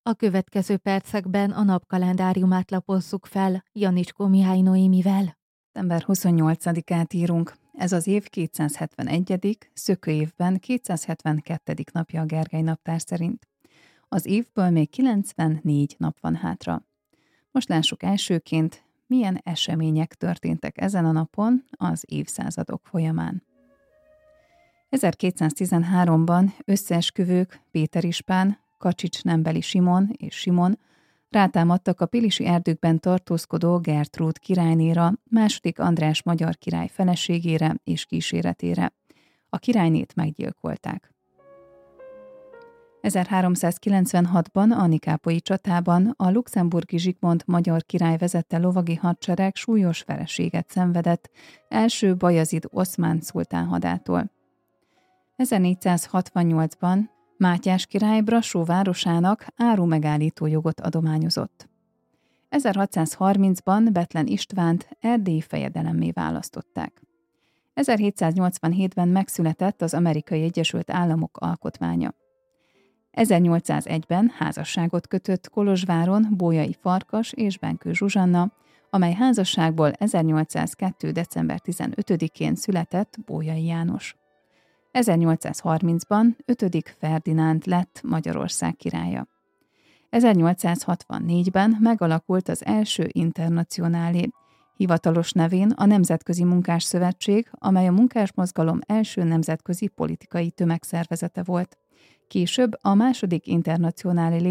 A következő percekben a napkalendáriumát lapozzuk fel Janicskó Mihály Noémivel. Szeptember 28-át írunk. Ez az év 271., szökő évben 272. napja a Gergely naptár szerint. Az évből még 94 nap van hátra. Most lássuk elsőként, milyen események történtek ezen a napon az évszázadok folyamán. 1213-ban összeesküvők Péter Ispán, Kacsics nembeli Simon és Simon rátámadtak a pilisi erdőkben tartózkodó Gertrúd királynéra, második András magyar király feleségére és kíséretére. A királynét meggyilkolták. 1396-ban a Nikápolyi csatában a luxemburgi Zsigmond magyar király vezette lovagi hadsereg súlyos vereséget szenvedett első Bajazid oszmán szultán hadától. 1468-ban Mátyás király Brassó városának áru megállító jogot adományozott. 1630-ban Bethlen Istvánt erdélyi fejedelemmé választották. 1787-ben megszületett az Amerikai Egyesült Államok alkotmánya. 1801-ben házasságot kötött Kolozsváron Bolyai Farkas és Benkő Zsuzsanna, amely házasságból 1802. december 15-én született Bolyai János. 1830-ban 5. Ferdinánd lett Magyarország királya. 1864-ben megalakult az első internacionálé, hivatalos nevén a Nemzetközi Munkásszövetség, amely a munkásmozgalom első nemzetközi politikai tömegszervezete volt. Később a második internacionálé